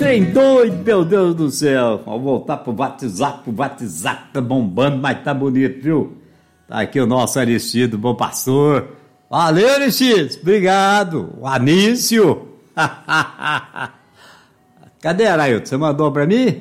trem doido, meu Deus do céu. Vamos voltar pro WhatsApp tá bombando, mas tá bonito, viu? Tá aqui o nosso Aristido, bom pastor. Valeu, Aristides, obrigado. O Anício. Cadê, Arailton? Você mandou pra mim?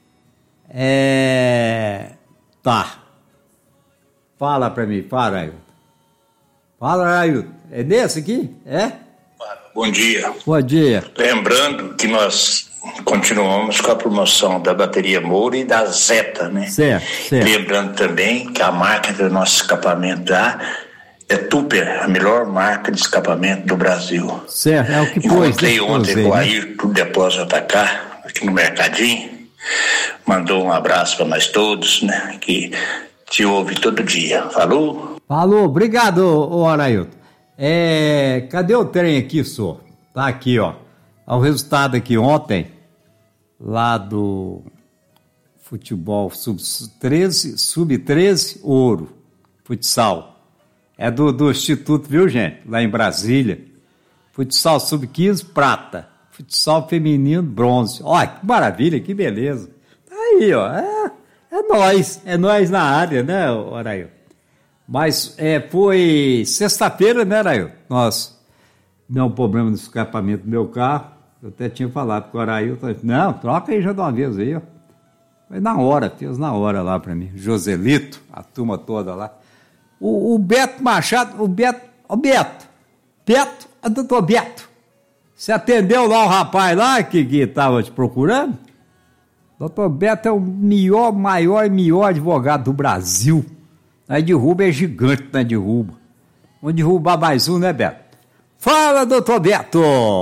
Tá. Fala pra mim, fala, Arailton. Fala, Arailton. É nesse aqui? É? Bom dia. Bom dia. Lembrando que nós continuamos com a promoção da bateria Moura e da Zeta, né? Certo. Lembrando também que a marca do nosso escapamento é Tupper, a melhor marca de escapamento do Brasil. Certo, é o que pôs. Encontrei ontem com o Ayrton do Depósito Atacar, aqui no Mercadinho. Mandou um abraço para nós todos, né? Que te ouve todo dia. Falou? Falou, obrigado, ô Arailton. Cadê o trem aqui, senhor? Tá aqui, ó. O resultado aqui ontem, lá do futebol sub-13, ouro, futsal. É do Instituto, viu, gente? Lá em Brasília. Futsal sub-15, prata. Futsal feminino, bronze. Olha, que maravilha, que beleza. Tá aí, ó. É nós na área, né, Arailton? Mas foi sexta-feira, né, Arailton? Nós deu um problema no escapamento do meu carro. Eu até tinha falado com o Arailton. Não, troca aí já de uma vez aí, ó. Foi na hora, fez na hora lá pra mim. Joselito, a turma toda lá. O Beto Machado, o doutor Beto, você atendeu lá o rapaz lá que tava te procurando? Doutor Beto é o maior advogado do Brasil. Na derruba é gigante, na derruba. Vamos derrubar mais um, né, Beto? Fala, doutor Beto!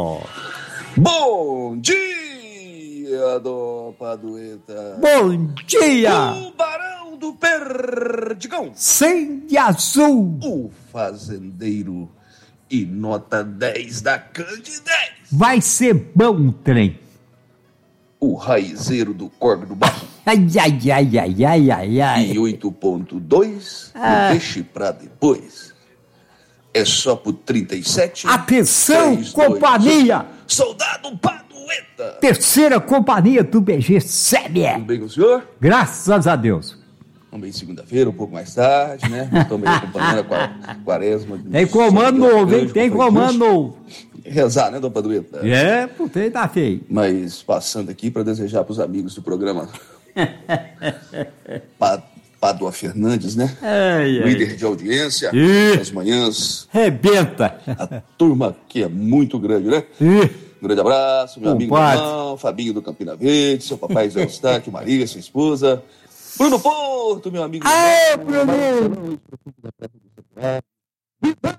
Bom dia, Dom Padueta! Bom dia! Tubarão do Perdigão! Sangue azul! O fazendeiro e nota 10 da Candidez! Vai ser bom o trem! O raizeiro do Corbe do Barro! Ai. E 8.2 deixe pra depois. É só pro 37. Atenção, 3, companhia! 2, Soldado Padueta! Terceira companhia do BG Sébia. Tudo bem com o senhor? Graças a Deus. Vamos bem segunda-feira, um pouco mais tarde, né? Estamos aí acompanhando a quaresma. Tem comando novo, hein? Tem comando novo. Rezar, né, Dom Padueta? Porque tá feio. Mas passando aqui para desejar para os amigos do programa Pádua Fernandes, né? Líder de audiência, nas manhãs. Rebenta! A turma que é muito grande, né? Um grande abraço, meu amigo irmão, Fabinho do Campina Verde, seu papai Zé Eustáquio, Maria, sua esposa. Bruno Porto, meu amigo. Bruno!